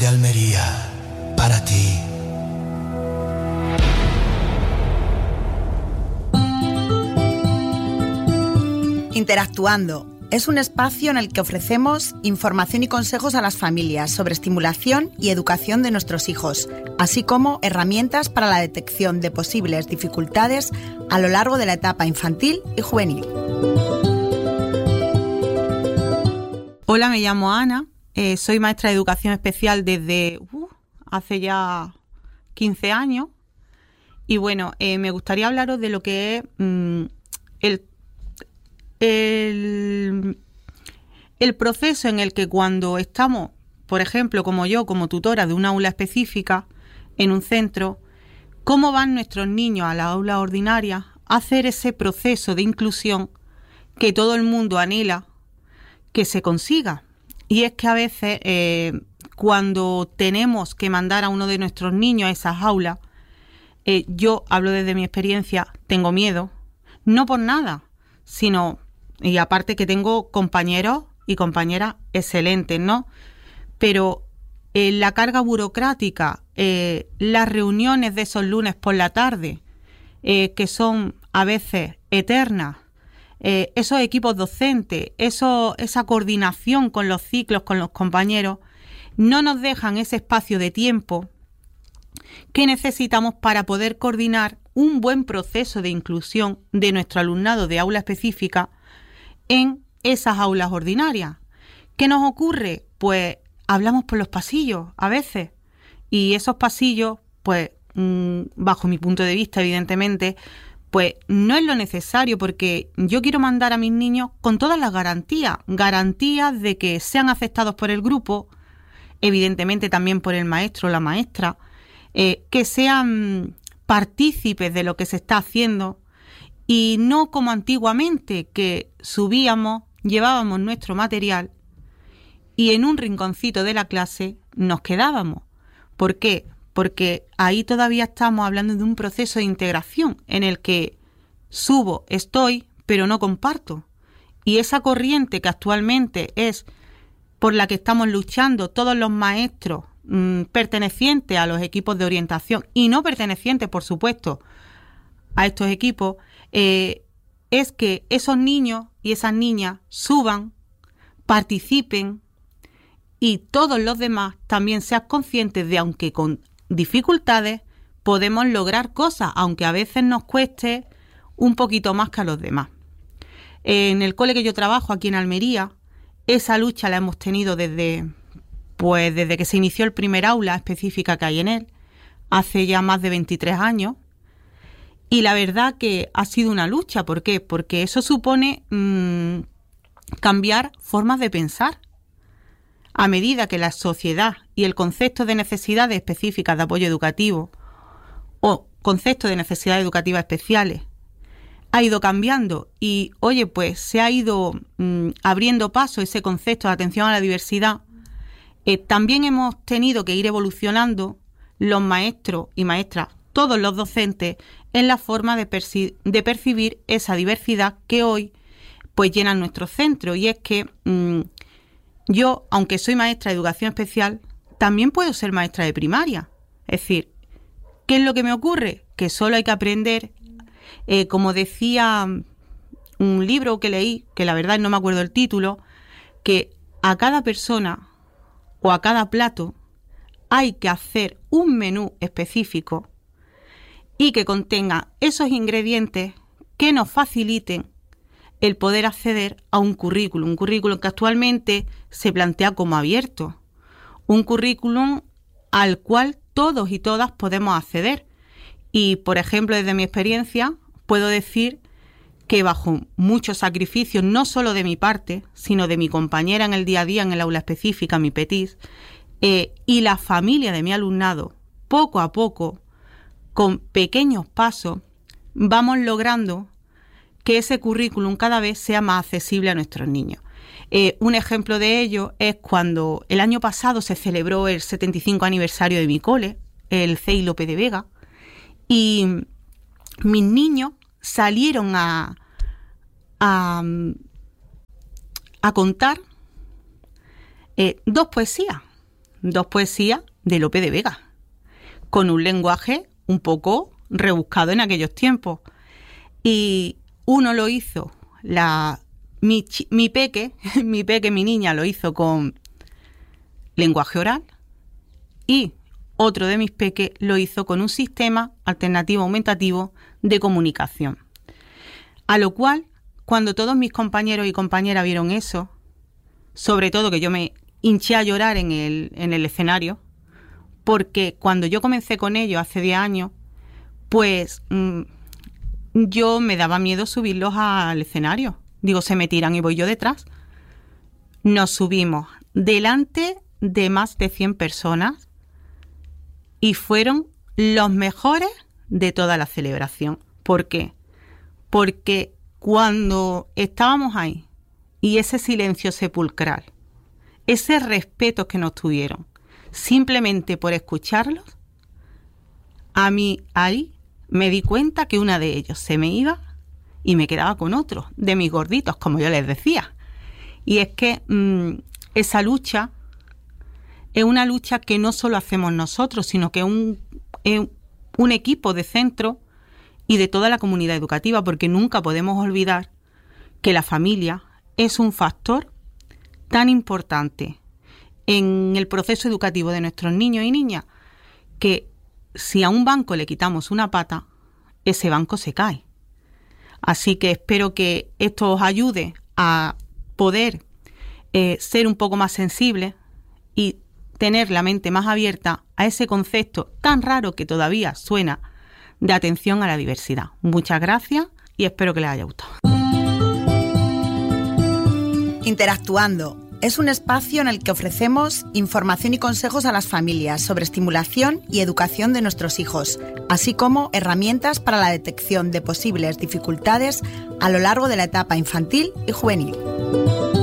De Almería, para ti. Interactuando es un espacio en el que ofrecemos información y consejos a las familias sobre estimulación y educación de nuestros hijos, así como herramientas para la detección de posibles dificultades a lo largo de la etapa infantil y juvenil. Hola, me llamo Ana, soy maestra de educación especial desde hace ya 15 años y bueno, me gustaría hablaros de lo que es el proceso en el que cuando estamos, por ejemplo, como yo, como tutora de una aula específica en un centro, cómo van nuestros niños a la aula ordinaria a hacer ese proceso de inclusión que todo el mundo anhela que se consiga. Y es que a veces cuando tenemos que mandar a uno de nuestros niños a esas aulas, yo hablo desde mi experiencia, tengo miedo, no por nada, sino, y aparte que tengo compañeros y compañeras excelentes, ¿no? Pero la carga burocrática, las reuniones de esos lunes por la tarde, que son a veces eternas, esos equipos docentes, esa coordinación con los ciclos, con los compañeros, no nos dejan ese espacio de tiempo que necesitamos para poder coordinar un buen proceso de inclusión de nuestro alumnado de aula específica en esas aulas ordinarias. ¿Qué nos ocurre? Pues hablamos por los pasillos a veces y esos pasillos, pues bajo mi punto de vista, evidentemente, pues no es lo necesario porque yo quiero mandar a mis niños con todas las garantías de que sean aceptados por el grupo, evidentemente también por el maestro o la maestra, que sean partícipes de lo que se está haciendo y no como antiguamente que subíamos, llevábamos nuestro material y en un rinconcito de la clase nos quedábamos. ¿Por qué? Porque ahí todavía estamos hablando de un proceso de integración en el que subo, estoy, pero no comparto. Y esa corriente que actualmente es por la que estamos luchando todos los maestros pertenecientes a los equipos de orientación y no pertenecientes, por supuesto, a estos equipos, es que esos niños y esas niñas suban, participen y todos los demás también sean conscientes de, aunque con dificultades, podemos lograr cosas, aunque a veces nos cueste un poquito más que a los demás. En el cole que yo trabajo aquí en Almería, esa lucha la hemos tenido desde que se inició el primer aula específica que hay en él, hace ya más de 23 años. Y la verdad que ha sido una lucha. ¿Por qué? Porque eso supone cambiar formas de pensar. A medida que la sociedad y el concepto de necesidades específicas de apoyo educativo o concepto de necesidades educativas especiales ha ido cambiando y, pues se ha ido abriendo paso ese concepto de atención a la diversidad, también hemos tenido que ir evolucionando los maestros y maestras, todos los docentes, en la forma de percibir esa diversidad que hoy pues llena nuestro centro. Y es que yo, aunque soy maestra de educación especial, también puedo ser maestra de primaria. Es decir, ¿qué es lo que me ocurre? Que solo hay que aprender, como decía un libro que leí, que la verdad no me acuerdo el título, que a cada persona o a cada plato hay que hacer un menú específico y que contenga esos ingredientes que nos faciliten el poder acceder a un currículum que actualmente se plantea como abierto, un currículum al cual todos y todas podemos acceder. Y, por ejemplo, desde mi experiencia, puedo decir que bajo muchos sacrificios, no solo de mi parte, sino de mi compañera en el día a día en el aula específica, mi PETIS, y la familia de mi alumnado, poco a poco, con pequeños pasos, vamos logrando que ese currículum cada vez sea más accesible a nuestros niños. Un ejemplo de ello es cuando el año pasado se celebró el 75 aniversario de mi cole, el CEI Lope de Vega, y mis niños salieron a contar dos 2 poesías de Lope de Vega, con un lenguaje un poco rebuscado en aquellos tiempos. Y uno lo hizo, mi niña lo hizo con lenguaje oral, y otro de mis peques lo hizo con un sistema alternativo aumentativo de comunicación. A lo cual, cuando todos mis compañeros y compañeras vieron eso, sobre todo que yo me hinché a llorar en el escenario, porque cuando yo comencé con ellos hace 10 años, pues yo me daba miedo subirlos al escenario. Digo, se me tiran y voy yo detrás. Nos subimos delante de más de 100 personas y fueron los mejores de toda la celebración. ¿Por qué? Porque cuando estábamos ahí y ese silencio sepulcral, ese respeto que nos tuvieron, simplemente por escucharlos, a mí ahí me di cuenta que una de ellos se me iba y me quedaba con otro, de mis gorditos, como yo les decía. Y es que esa lucha es una lucha que no solo hacemos nosotros, sino que es un equipo de centro y de toda la comunidad educativa, porque nunca podemos olvidar que la familia es un factor tan importante en el proceso educativo de nuestros niños y niñas, que si a un banco le quitamos una pata, ese banco se cae. Así que espero que esto os ayude a poder ser un poco más sensibles y tener la mente más abierta a ese concepto tan raro que todavía suena de atención a la diversidad. Muchas gracias y espero que les haya gustado. Interactuando es un espacio en el que ofrecemos información y consejos a las familias sobre estimulación y educación de nuestros hijos, así como herramientas para la detección de posibles dificultades a lo largo de la etapa infantil y juvenil.